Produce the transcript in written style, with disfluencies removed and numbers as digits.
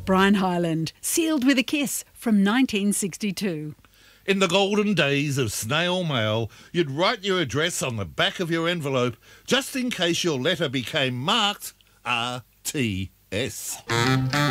Brian Hyland, Sealed with a Kiss from 1962. In the golden days of snail mail, you'd write your address on the back of your envelope just in case your letter became marked RTS.